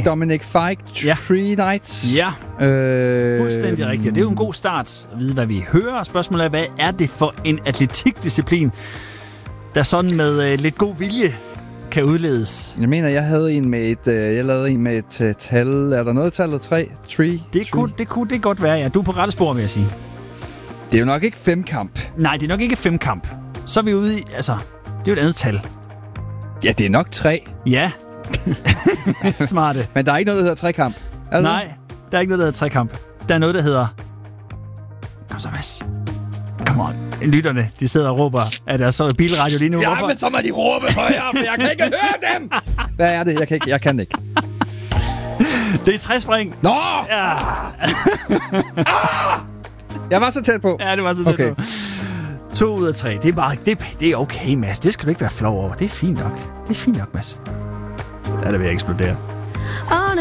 Dominic Fike, Three Nights. Ja, fuldstændig rigtigt. Det er jo en god start at vide, hvad vi hører. Spørgsmålet er, hvad er det for en atletikdisciplin, der sådan med lidt god vilje kan udledes? Jeg mener, jeg lavede en med et tal. Er der noget tallet 3? 3? Det kunne det godt være, ja. Du er på rette spor, vil jeg sige. Det er jo nok ikke femkamp. Nej, det er nok ikke femkamp. Så er vi ude i, det er jo et andet tal. Ja, det er nok 3. Ja. Smarte. Men der er ikke noget, der hedder trekamp. Nej, der er ikke noget, der hedder trekamp. Der er noget, der hedder... Kom så, Mads. Come on. Lytterne, de sidder og råber af deres bilradio lige nu. Ja, men så må de råbe højere, for jeg kan ikke høre dem! Hvad er det? Jeg kan ikke. Det er træspring. Nå! Ja. Jeg var så tæt på. Ja, det var så tæt på. 2 ud af 3. Det er okay, Mads. Det skal du ikke være flov over. Det er fint nok. Mads. Ja, der vil jeg eksplodere.